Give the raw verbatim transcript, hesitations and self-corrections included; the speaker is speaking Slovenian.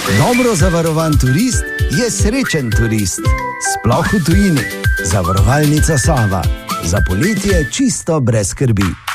Dobro zavarovan turist je srečen turist. Sploh v tujini. Zavarovalnica Sava. Za poletje čisto brez skrbi.